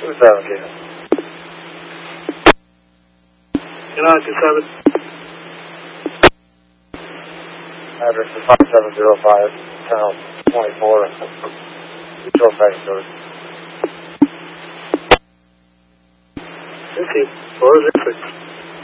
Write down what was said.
Kilo. United 27. Address is 5705, Channel 24, Detroit Factory. 5406.